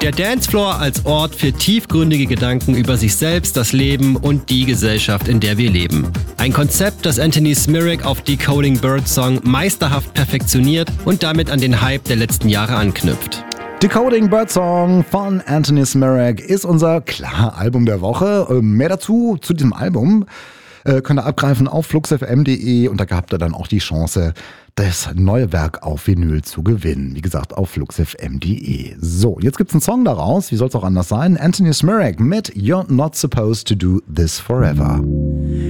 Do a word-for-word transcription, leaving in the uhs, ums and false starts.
Der Dancefloor als Ort für tiefgründige Gedanken über sich selbst, das Leben und die Gesellschaft, in der wir leben. Ein Konzept, das Anthony Smirak auf Decoding Birdsong meisterhaft perfektioniert und damit an den Hype der letzten Jahre anknüpft. Decoding Birdsong von Anthony Smirak ist unser, klar, Album der Woche. Mehr dazu, zu diesem Album, könnt ihr abgreifen auf fluxfm punkt de und da habt ihr dann auch die Chance, das neue Werk auf Vinyl zu gewinnen. Wie gesagt, auf fluxfm punkt de. So, jetzt gibt's einen Song daraus, wie soll's auch anders sein? Anthony Smirak mit You're Not Supposed to Do This Forever.